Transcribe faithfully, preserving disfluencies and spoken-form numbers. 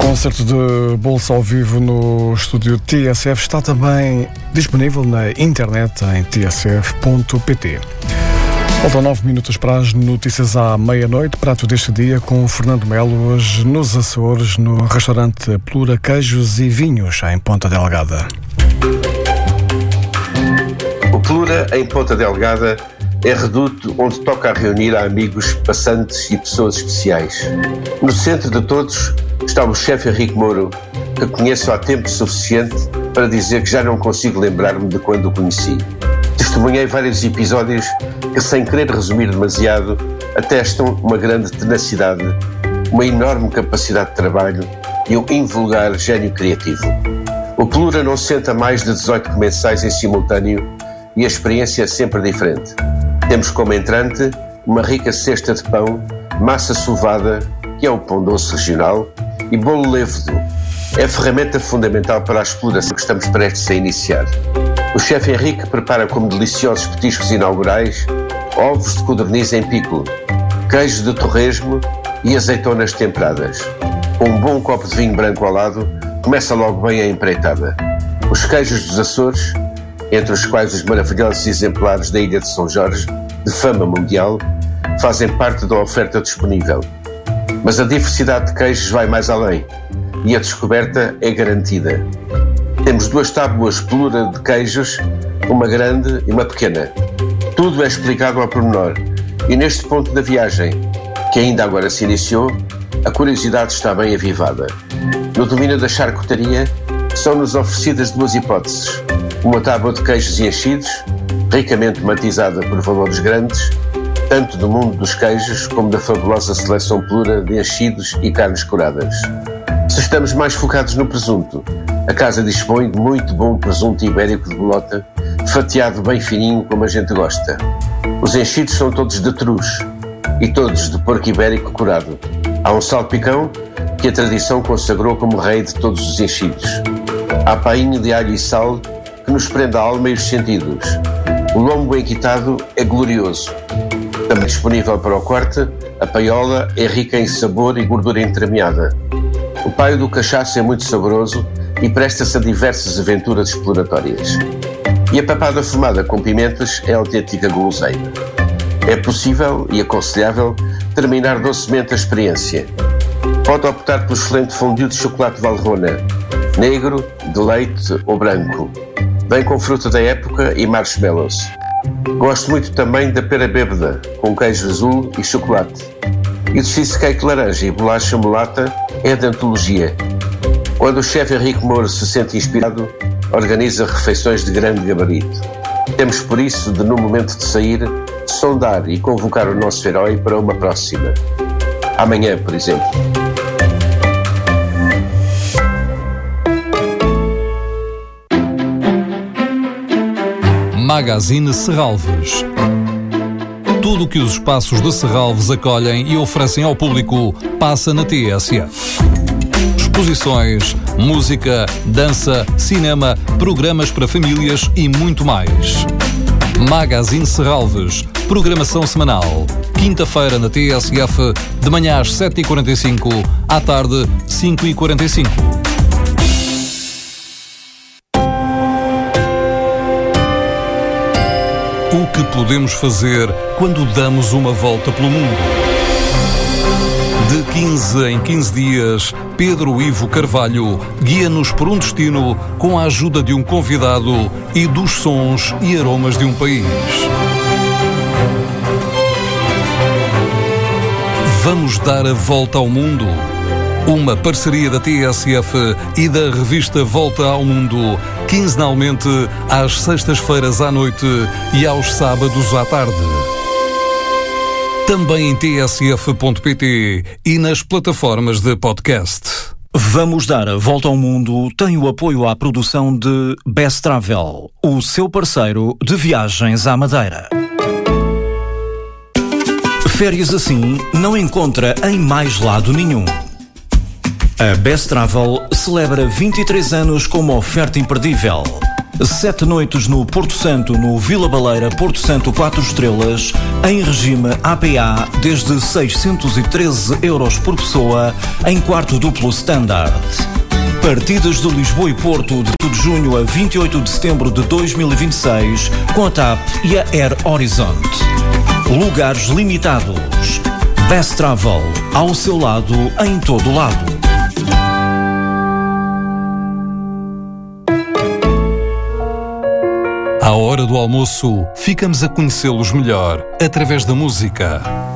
concerto de bolsa ao vivo no estúdio T S F está também disponível na internet em t s f ponto p t. Faltam nove minutos para as notícias à meia-noite. Prato deste dia com Fernando Melo, hoje nos Açores, no restaurante Plura Queijos e Vinhos, em Ponta Delgada. O Plura, em Ponta Delgada, é reduto onde toca a reunir a amigos, passantes e pessoas especiais. No centro de todos está o chefe Henrique Mouro, que conheço há tempo suficiente para dizer que já não consigo lembrar-me de quando o conheci. Testemunhei vários episódios que, sem querer resumir demasiado, atestam uma grande tenacidade, uma enorme capacidade de trabalho e um invulgar gênio criativo. O Plura não senta mais de dezoito comensais em simultâneo e a experiência é sempre diferente. Temos como entrante uma rica cesta de pão, massa sovada, que é o pão doce regional, e bolo levedo. É a ferramenta fundamental para a exploração que estamos prestes a iniciar. O chefe Henrique prepara como deliciosos petiscos inaugurais ovos de codorniz em pico, queijo de torresmo e azeitonas temperadas. Com um bom copo de vinho branco ao lado, começa logo bem a empreitada. Os queijos dos Açores, entre os quais os maravilhosos exemplares da Ilha de São Jorge, de fama mundial, fazem parte da oferta disponível. Mas a diversidade de queijos vai mais além e a descoberta é garantida. Temos duas tábuas Plura de queijos, uma grande e uma pequena. Tudo é explicado ao pormenor e neste ponto da viagem, que ainda agora se iniciou, a curiosidade está bem avivada. No domínio da charcutaria são-nos oferecidas duas hipóteses. Uma tábua de queijos e enchidos, ricamente matizada por valores grandes, tanto do mundo dos queijos como da fabulosa seleção Plura de enchidos e carnes curadas. Se estamos mais focados no presunto, a casa dispõe de muito bom presunto ibérico de bolota, fatiado bem fininho como a gente gosta. Os enchidos são todos de trus e todos de porco ibérico curado. Há um salpicão que a tradição consagrou como rei de todos os enchidos. Há painho de alho e sal que nos prende a alma e os sentidos. O lombo enquitado é glorioso. Também disponível para o corte, a paiola é rica em sabor e gordura entremeada. O paio do cachaço é muito saboroso e presta-se a diversas aventuras exploratórias. E a papada fumada com pimentas é autêntica guloseima. É possível e aconselhável terminar docemente a experiência. Pode optar pelo excelente fondue de chocolate Valrhona, negro, de leite ou branco. Vem com fruta da época e marshmallows. Gosto muito também da pera bêbada, com queijo azul e chocolate. E de cheesecake laranja e bolacha mulata é de antologia. Quando o chefe Henrique Mouro se sente inspirado, organiza refeições de grande gabarito. Temos por isso de, no momento de sair, sondar e convocar o nosso herói para uma próxima. Amanhã, por exemplo. Magazine Serralves. Tudo o que os espaços de Serralves acolhem e oferecem ao público passa na T S F. Exposições, música, dança, cinema, programas para famílias e muito mais. Magazine Serralves. Programação semanal. Quinta-feira na T S F, de manhã às sete e quarenta e cinco, à tarde cinco e quarenta e cinco. O que podemos fazer quando damos uma volta pelo mundo? De quinze em quinze dias, Pedro Ivo Carvalho guia-nos por um destino com a ajuda de um convidado e dos sons e aromas de um país. Vamos dar a volta ao mundo. Uma parceria da T S F e da revista Volta ao Mundo, quinzenalmente às sextas-feiras à noite e aos sábados à tarde. Também em t s f ponto p t e nas plataformas de podcast. Vamos dar a volta ao mundo tem o apoio à produção de Best Travel, o seu parceiro de viagens à Madeira. Férias assim não encontra em mais lado nenhum. A Best Travel celebra vinte e três anos com uma oferta imperdível. Sete noites no Porto Santo, no Vila Baleira, Porto Santo quatro estrelas, em regime A P A, desde seiscentos e treze euros por pessoa, em quarto duplo standard. Partidas de Lisboa e Porto de todo junho a vinte e oito de setembro de dois mil e vinte e seis, com a T A P e a Air Horizonte. Lugares limitados. Best Travel, ao seu lado, em todo lado. À hora do almoço, ficamos a conhecê-los melhor através da música.